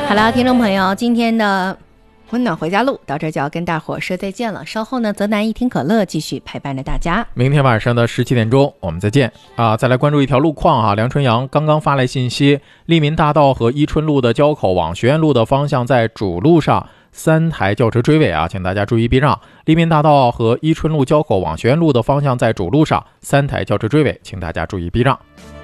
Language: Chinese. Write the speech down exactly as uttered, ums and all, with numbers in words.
好了，听众朋友，今天的温暖回家路到这就要跟大伙说再见了。稍后呢，泽南一听可乐继续陪伴着大家。 明天晚上的十七点钟，我们再见啊！再来关注一条路况啊，梁春阳刚刚发来信息，利民大道和伊春路的交口往学院路的方向在主路上三台轿车追尾啊，请大家注意避让。利民大道和伊春路交口往学院路的方向在主路上三台轿车追尾，请大家注意避让。